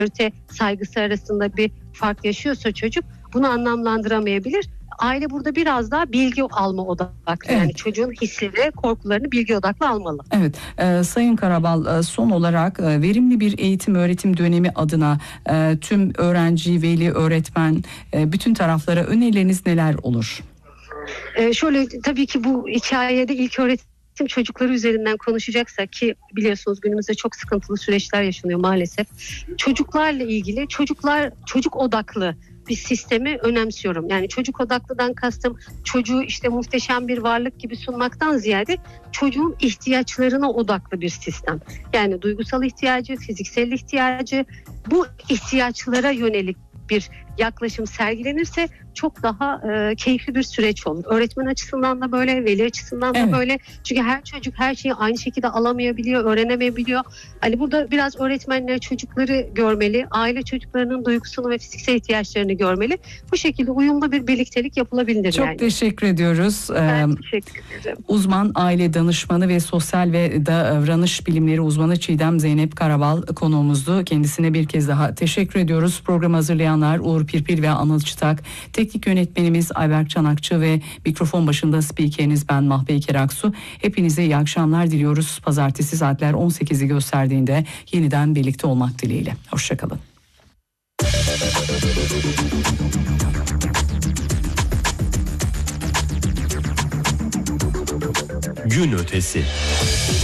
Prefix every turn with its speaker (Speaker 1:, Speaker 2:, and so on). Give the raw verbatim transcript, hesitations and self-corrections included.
Speaker 1: otorite saygısı arasında bir fark yaşıyorsa çocuk bunu anlamlandıramayabilir. Aile burada biraz daha bilgi alma odaklı. Evet. Yani çocuğun hisleri, korkularını bilgi odaklı almalı.
Speaker 2: Evet, e, Sayın Karabal, e, son olarak e, verimli bir eğitim öğretim dönemi adına e, tüm öğrenci, veli, öğretmen, e, bütün taraflara önerileriniz neler olur?
Speaker 1: E, şöyle tabii ki bu hikayede ilk öğretim çocukları üzerinden konuşacaksak, ki biliyorsunuz günümüzde çok sıkıntılı süreçler yaşanıyor maalesef. Çocuklarla ilgili çocuklar çocuk odaklı bir sistemi önemsiyorum. Yani çocuk odaklıdan kastım çocuğu işte muhteşem bir varlık gibi sunmaktan ziyade çocuğun ihtiyaçlarına odaklı bir sistem. Yani duygusal ihtiyacı, fiziksel ihtiyacı, bu ihtiyaçlara yönelik bir yaklaşım sergilenirse çok daha e, keyifli bir süreç olur. Öğretmen açısından da böyle, veli açısından da evet. böyle. Çünkü her çocuk her şeyi aynı şekilde alamayabiliyor, öğrenemeyebiliyor. Hani burada biraz öğretmenler çocukları görmeli, aile çocuklarının duygusal ve fiziksel ihtiyaçlarını görmeli. Bu şekilde uyumlu bir birliktelik yapılabilir.
Speaker 2: Çok
Speaker 1: yani.
Speaker 2: teşekkür ediyoruz.
Speaker 1: Ben ee, teşekkür ederim.
Speaker 2: Uzman aile danışmanı ve sosyal ve davranış bilimleri uzmanı Çiğdem Zeynep Karabal konuğumuzdu. Kendisine bir kez daha teşekkür ediyoruz. Programı hazırlayanlar Uğur Pirpil ve Anıl Çıtak, teknik yönetmenimiz Ayberk Çanakçı ve mikrofon başında spikeriniz ben Mahpeyker Aksu. Hepinize iyi akşamlar diliyoruz. Pazartesi saatler on sekizi gösterdiğinde yeniden birlikte olmak dileğiyle. Hoşçakalın.
Speaker 3: Gün ötesi.